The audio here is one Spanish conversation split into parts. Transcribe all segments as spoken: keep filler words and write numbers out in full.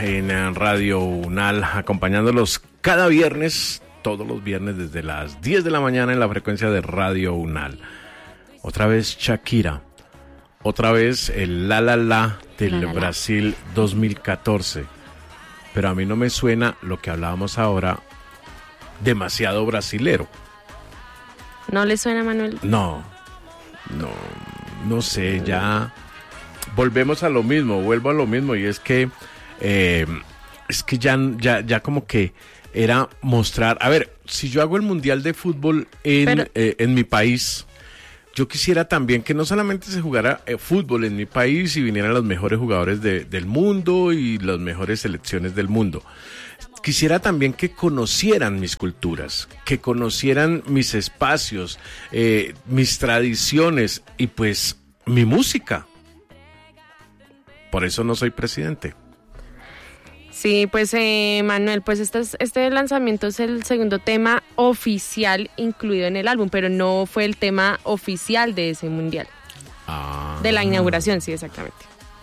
en Radio Unal, acompañándolos cada viernes, todos los viernes desde las diez de la mañana en la frecuencia de Radio Unal. Otra vez Shakira, otra vez el La La La del la, la, Brasil dos mil catorce. Pero a mí no me suena lo que hablábamos ahora, demasiado brasilero. ¿No le suena, Manuel? No, no, no sé, ya volvemos a lo mismo, vuelvo a lo mismo y es que, eh, es que ya, ya, ya como que era mostrar, a ver, si yo hago el Mundial de Fútbol en, Pero... eh, en mi país, yo quisiera también que no solamente se jugara eh, fútbol en mi país y vinieran los mejores jugadores de, del mundo y las mejores selecciones del mundo. Quisiera también que conocieran mis culturas, que conocieran mis espacios, eh, mis tradiciones y pues mi música. Por eso no soy presidente. Sí, pues eh, Manuel, pues este, es, este lanzamiento es el segundo tema oficial incluido en el álbum, pero no fue el tema oficial de ese mundial. Ah. De la inauguración, sí, exactamente.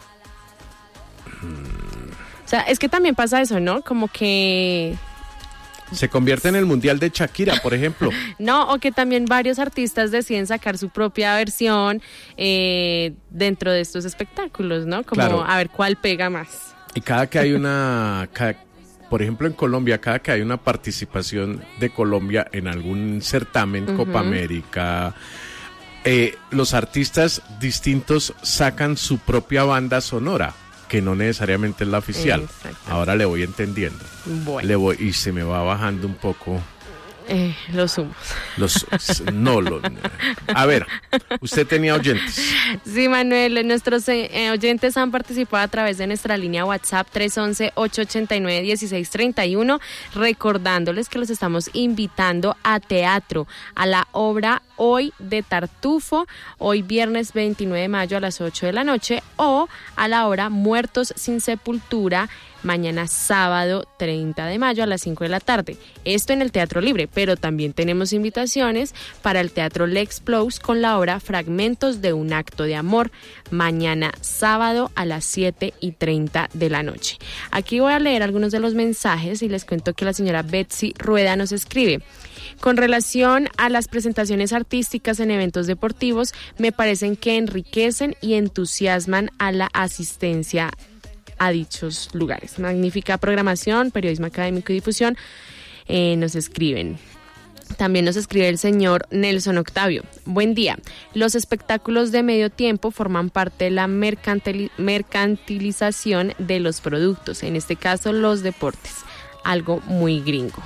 Hmm. O sea, es que también pasa eso, ¿no? Como que... Se convierte en el mundial de Shakira, por ejemplo. No, o que también varios artistas deciden sacar su propia versión eh, dentro de estos espectáculos, ¿no? Como claro. A ver cuál pega más. Y cada que hay una, cada, por ejemplo en Colombia, cada que hay una participación de Colombia en algún certamen, uh-huh. Copa América, eh, los artistas distintos sacan su propia banda sonora, que no necesariamente es la oficial. Ahora le voy entendiendo. Bueno. Le voy, y se me va bajando un poco. Eh, los humos. Los, no, los, a ver, usted tenía oyentes. Sí, Manuel, nuestros eh, oyentes han participado a través de nuestra línea WhatsApp tres once, ocho ochenta y nueve, dieciséis treinta y uno, recordándoles que los estamos invitando a teatro, a la obra Hoy de Tartufo, hoy viernes veintinueve de mayo a las ocho de la noche, o a la obra Muertos sin Sepultura, mañana sábado treinta de mayo a las cinco de la tarde. Esto en el Teatro Libre, pero también tenemos invitaciones para el Teatro L'Explose con la obra Fragmentos de un acto de amor, mañana sábado a las siete y treinta de la noche. Aquí voy a leer algunos de los mensajes y les cuento que la señora Betsy Rueda nos escribe: con relación a las presentaciones artísticas en eventos deportivos, me parecen que enriquecen y entusiasman a la asistencia a dichos lugares. Magnífica programación, periodismo académico y difusión, eh, nos escriben. También nos escribe el señor Nelson Octavio. Buen día. Los espectáculos de medio tiempo forman parte de la mercantil- mercantilización de los productos, en este caso los deportes, algo muy gringo.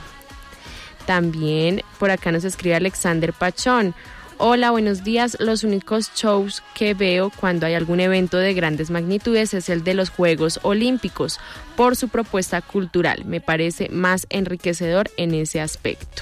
También por acá nos escribe Alexander Pachón. Hola, buenos días. Los únicos shows que veo cuando hay algún evento de grandes magnitudes es el de los Juegos Olímpicos, por su propuesta cultural. Me parece más enriquecedor en ese aspecto.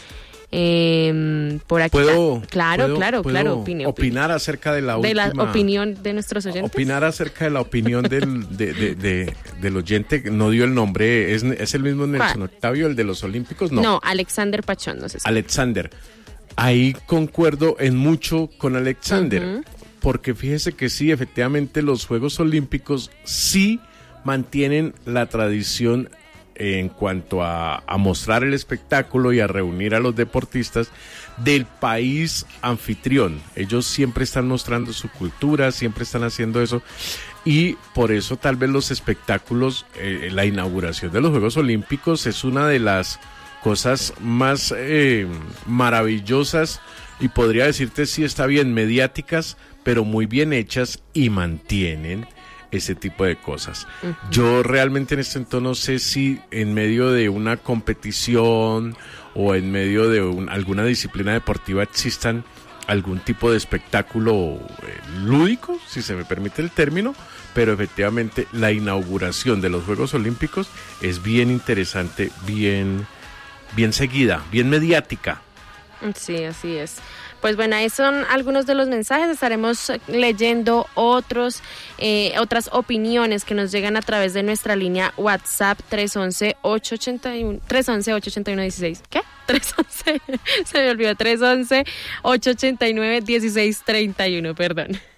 Eh, por aquí. ¿Puedo, claro, ¿puedo, claro, ¿puedo claro. Opine, opinar opine. acerca de la de última... De la opinión de nuestros oyentes. Opinar acerca de la opinión del, de, de, de, del oyente, no dio el nombre, ¿es, es el mismo Nelson Octavio, el de los Olímpicos? No, no Alexander Pachón. No sé si Alexander. Ahí concuerdo en mucho con Alexander, uh-huh. porque fíjese que sí, efectivamente los Juegos Olímpicos sí mantienen la tradición en cuanto a, a mostrar el espectáculo y a reunir a los deportistas del país anfitrión. Ellos siempre están mostrando su cultura, siempre están haciendo eso, y por eso tal vez los espectáculos, eh, la inauguración de los Juegos Olímpicos es una de las cosas más eh, maravillosas y podría decirte sí está bien mediáticas, pero muy bien hechas y mantienen ese tipo de cosas. Uh-huh. Yo realmente en este entonces no sé si en medio de una competición o en medio de un, alguna disciplina deportiva existan algún tipo de espectáculo eh, lúdico, si se me permite el término, pero efectivamente la inauguración de los Juegos Olímpicos es bien interesante, bien, bien seguida, bien mediática. Sí, así es. Pues bueno, ahí son algunos de los mensajes. Estaremos leyendo otros, eh, otras opiniones que nos llegan a través de nuestra línea WhatsApp tres once, ocho ochenta y uno, tres once, ocho ochenta y uno, dieciséis. ¿Qué? tres once, se me olvidó, tres once, ocho ochenta y nueve, dieciséis treinta y uno, perdón.